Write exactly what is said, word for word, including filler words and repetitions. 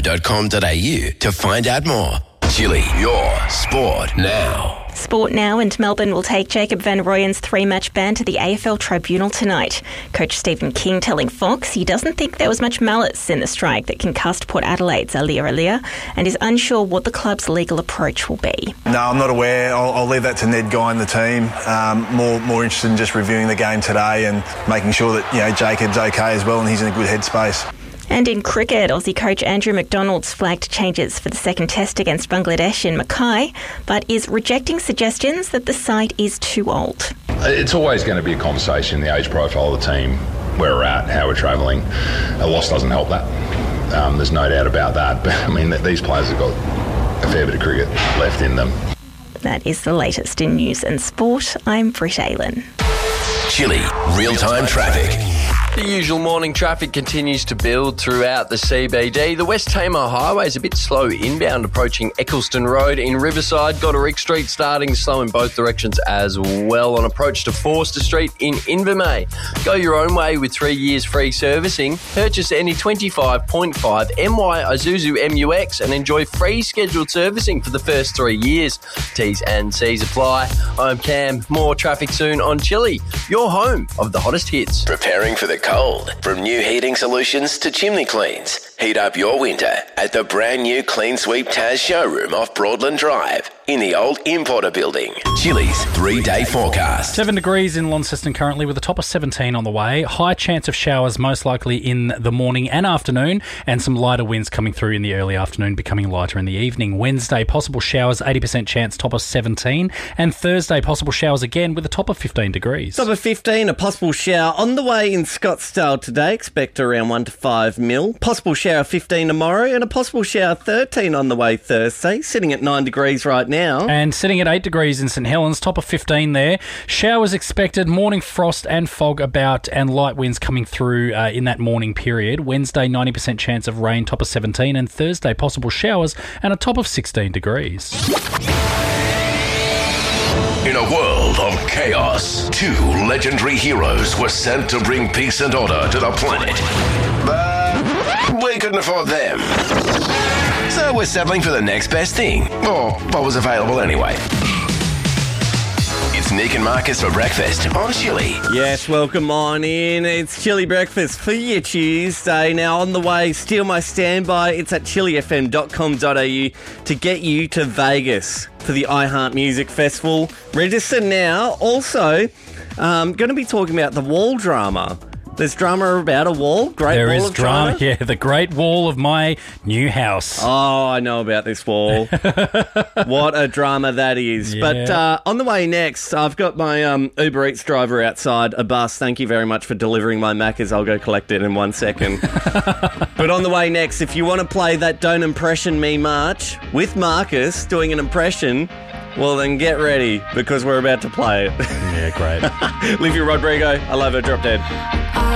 dot com dot a u to find out more. Chili, your sport now. Sport now, and Melbourne will take Jacob van Rooyen's three-match ban to the A F L tribunal tonight. Coach Stephen King telling Fox he doesn't think there was much malice in the strike that concussed Port Adelaide's Aliir Aliir and is unsure what the club's legal approach will be. No, I'm not aware. I'll, I'll leave that to Ned Guy and the team. Um, more more interested in just reviewing the game today and making sure that, you know, Jacob's okay as well and he's in a good headspace. And in cricket, Aussie coach Andrew McDonald's flagged changes for the second test against Bangladesh in Mackay, but is rejecting suggestions that the side is too old. It's always going to be a conversation, the age profile of the team, where we're at, how we're travelling. A loss doesn't help that. Um, there's no doubt about that. But, I mean, these players have got a fair bit of cricket left in them. That is the latest in news and sport. I'm Britt Aylen. Chili, real-time traffic. The usual morning traffic continues to build throughout the C B D. The West Tamar Highway is a bit slow inbound approaching Eccleston Road in Riverside. Goderick Street starting slow in both directions as well on approach to Forster Street in Invermay. Go your own way with three years free servicing. Purchase any twenty-five point five M Y Isuzu M U X and enjoy free scheduled servicing for the first three years. T's and C's apply. I'm Cam. More traffic soon on Chili, your home of the hottest hits. Preparing for the cold. From new heating solutions to chimney cleans. Heat up your winter at the brand new Clean Sweep Taz showroom off Broadland Drive in the old Importer building. Chili's three-day forecast. Seven degrees in Launceston currently with a top of seventeen on the way. High chance of showers most likely in the morning and afternoon, and some lighter winds coming through in the early afternoon, becoming lighter in the evening. Wednesday, possible showers, eighty percent chance, top of seventeen. And Thursday, possible showers again with a top of fifteen degrees. Top of fifteen, a possible shower on the way in Scottsdale today. Expect around one to five mil. Possible shower fifteen tomorrow, and a possible shower thirteen on the way Thursday, sitting at nine degrees right now. And sitting at eight degrees in St Helens, top of fifteen there. Showers expected, morning frost and fog about, and light winds coming through uh, in that morning period. Wednesday, ninety percent chance of rain, top of seventeen, and Thursday, possible showers and a top of sixteen degrees. In a world of chaos, two legendary heroes were sent to bring peace and order to the planet. But we couldn't afford them. So we're settling for the next best thing, or what was available anyway. It's Nick and Marcus for breakfast on Chili. Yes, welcome on in. It's Chili Breakfast for your Tuesday. Now on the way, steal my standby. It's at chili f m dot com dot a u to get you to Vegas for the iHeart Music Festival. Register now. Also, um, going to be talking about the wall drama. There's drama about a wall. Great there wall is of drama. China. Yeah, the Great Wall of my new house. Oh, I know about this wall. What a drama that is. Yeah. But uh, on the way next, I've got my um, Uber Eats driver outside. Abbas, thank you very much for delivering my Macca's. I'll go collect it in one second. But on the way next, if you want to play that Don't Impression Me March with Marcus doing an impression, well, then get ready, because we're about to play it. Yeah, great. Olivia Rodrigo, I love her, drop dead.